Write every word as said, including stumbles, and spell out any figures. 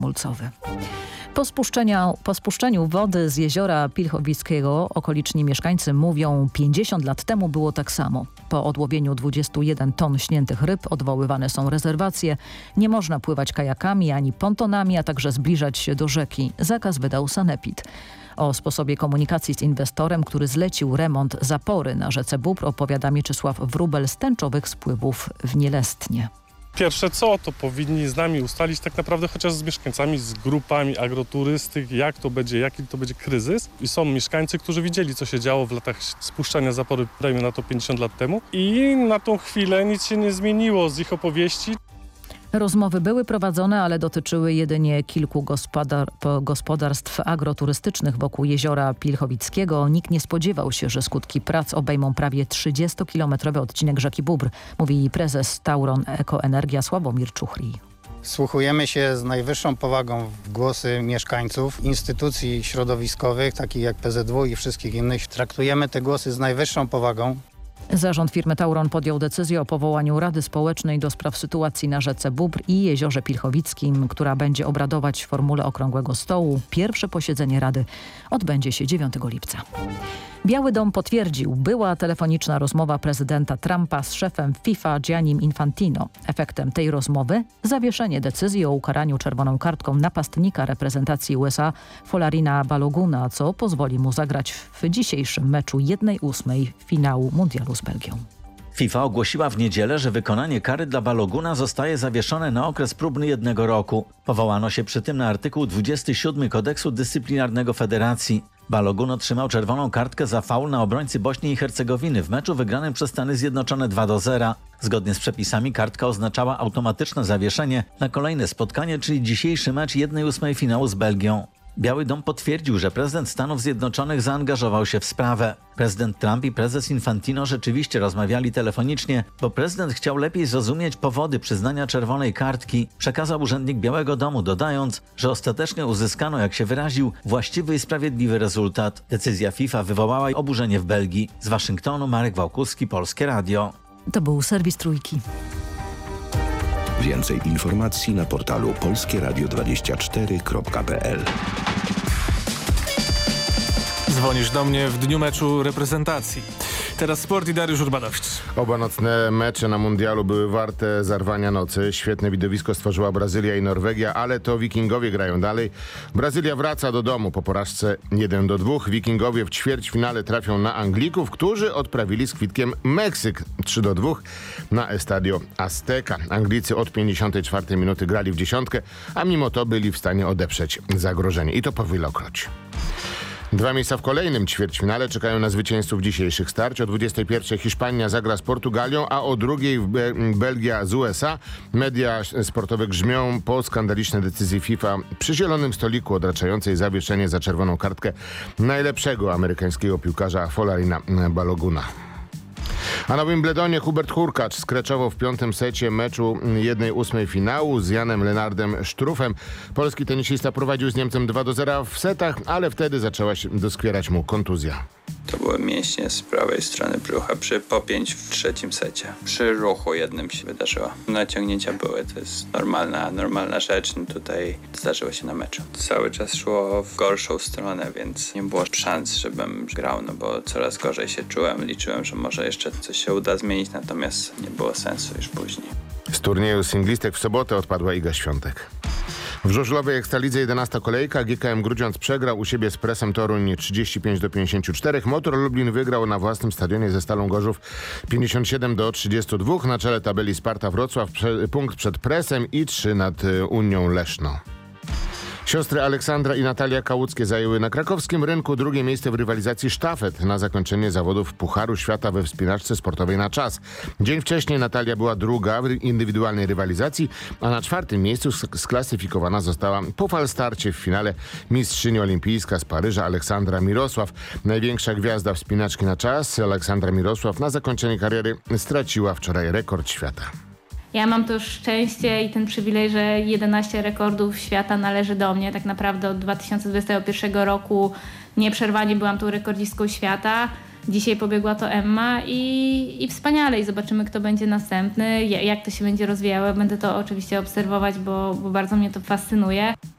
mulcowy. Po spuszczeniu, po spuszczeniu wody z jeziora Pilchowickiego okoliczni mieszkańcy mówią, pięćdziesiąt lat temu było tak samo. Po odłowieniu dwudziestu jeden ton śniętych ryb odwoływane są rezerwacje. Nie można pływać kajakami ani pontonami, a także zbliżać się do rzeki. Zakaz wydał sanepid. O sposobie komunikacji z inwestorem, który zlecił remont zapory na rzece Bóbr, opowiada Mieczysław Wróbel z tęczowych spływów w Nielestnie. Pierwsze co, to powinni z nami ustalić tak naprawdę chociaż z mieszkańcami, z grupami agroturystyk, jak to będzie, jaki to będzie kryzys. I są mieszkańcy, którzy widzieli, co się działo w latach spuszczania zapory, dajmy na to pięćdziesiąt lat temu. I na tą chwilę nic się nie zmieniło z ich opowieści. Rozmowy były prowadzone, ale dotyczyły jedynie kilku gospodar gospodarstw agroturystycznych wokół jeziora Pilchowickiego. Nikt nie spodziewał się, że skutki prac obejmą prawie trzydziestokilometrowy odcinek rzeki Bóbr, mówi prezes Tauron Ekoenergia Sławomir Czuchry. Wsłuchujemy się z najwyższą powagą w głosy mieszkańców, instytucji środowiskowych, takich jak P Z W i wszystkich innych. Traktujemy te głosy z najwyższą powagą. Zarząd firmy Tauron podjął decyzję o powołaniu Rady Społecznej do spraw sytuacji na rzece Bóbr i jeziorze Pilchowickim, która będzie obradować w formule okrągłego stołu. Pierwsze posiedzenie Rady odbędzie się dziewiątego lipca. Biały Dom potwierdził, była telefoniczna rozmowa prezydenta Trumpa z szefem FIFA Giannim Infantino. Efektem tej rozmowy zawieszenie decyzji o ukaraniu czerwoną kartką napastnika reprezentacji U S A Folarina Baloguna, co pozwoli mu zagrać w dzisiejszym meczu jednej ósmej finału mundialu z Belgią. FIFA ogłosiła w niedzielę, że wykonanie kary dla Baloguna zostaje zawieszone na okres próbny jednego roku. Powołano się przy tym na artykuł dwudziesty siódmy kodeksu dyscyplinarnego Federacji. Balogun otrzymał czerwoną kartkę za faul na obrońcy Bośni i Hercegowiny w meczu wygranym przez Stany Zjednoczone dwa do zera. Zgodnie z przepisami kartka oznaczała automatyczne zawieszenie na kolejne spotkanie, czyli dzisiejszy mecz jednej ósmej finału z Belgią. Biały Dom potwierdził, że prezydent Stanów Zjednoczonych zaangażował się w sprawę. Prezydent Trump i prezes Infantino rzeczywiście rozmawiali telefonicznie, bo prezydent chciał lepiej zrozumieć powody przyznania czerwonej kartki, przekazał urzędnik Białego Domu, dodając, że ostatecznie uzyskano, jak się wyraził, właściwy i sprawiedliwy rezultat. Decyzja FIFA wywołała oburzenie w Belgii. Z Waszyngtonu Marek Wałkuski, Polskie Radio. To był serwis Trójki. Więcej informacji na portalu polskie radio dwadzieścia cztery kropka p l. Dzwonisz do mnie w dniu meczu reprezentacji. Teraz sport i Dariusz Urbanowicz. Oba nocne mecze na mundialu były warte zarwania nocy. Świetne widowisko stworzyła Brazylia i Norwegia, ale to Wikingowie grają dalej. Brazylia wraca do domu po porażce jeden do dwóch. Wikingowie w ćwierćfinale trafią na Anglików, którzy odprawili z kwitkiem Meksyk trzy do dwóch na Estadio Azteca. Anglicy od pięćdziesiątej czwartej minuty grali w dziesiątkę, a mimo to byli w stanie odeprzeć zagrożenie. I to powilokroć. Dwa miejsca w kolejnym ćwierćfinale czekają na zwycięzców dzisiejszych starć. O dwudziestej pierwszej Hiszpania zagra z Portugalią, a o drugiej Be- Belgia z U S A. Media sportowe grzmią po skandalicznej decyzji FIFA przy zielonym stoliku odraczającej zawieszenie za czerwoną kartkę najlepszego amerykańskiego piłkarza Folarina Baloguna. A na Wimbledonie Hubert Hurkacz skreczował w piątym secie meczu jednej ósmej finału z Janem Lenardem Sztrufem. Polski tenisista prowadził z Niemcem dwa do zera w setach, ale wtedy zaczęła się doskwierać mu kontuzja. To były mięśnie z prawej strony brzucha przy popięć w trzecim secie. Przy ruchu jednym się wydarzyło. Naciągnięcia były, to jest normalna, normalna rzecz. Tutaj zdarzyło się na meczu. Cały czas szło w gorszą stronę, więc nie było szans, żebym grał, no bo coraz gorzej się czułem. Liczyłem, że może jeszcze coś się uda zmienić, natomiast nie było sensu już później. Z turnieju singlistek w sobotę odpadła Iga Świątek. W żużlowej Ekstralidze jedenasta kolejka. G K M Grudziądz przegrał u siebie z Presem Toruń trzydzieści pięć do pięćdziesięciu czterech. Motor Lublin wygrał na własnym stadionie ze Stalą Gorzów pięćdziesiąt siedem do trzydziestu dwóch. Na czele tabeli Sparta Wrocław, prze, punkt przed Presem i trzy nad Unią Leszno. Siostry Aleksandra i Natalia Kałuckie zajęły na krakowskim rynku drugie miejsce w rywalizacji sztafet na zakończenie zawodów Pucharu Świata we wspinaczce sportowej na czas. Dzień wcześniej Natalia była druga w indywidualnej rywalizacji, a na czwartym miejscu sklasyfikowana została po falstarcie w finale mistrzyni olimpijska z Paryża Aleksandra Mirosław. Największa gwiazda wspinaczki na czas, Aleksandra Mirosław, na zakończenie kariery straciła wczoraj rekord świata. Ja mam to szczęście i ten przywilej, że jedenaście rekordów świata należy do mnie. Tak naprawdę od dwa tysiące dwudziestego pierwszego roku nieprzerwanie byłam tą rekordzistką świata. Dzisiaj pobiegła to Emma i, i wspaniale. I zobaczymy, kto będzie następny, jak to się będzie rozwijało. Będę to oczywiście obserwować, bo, bo bardzo mnie to fascynuje.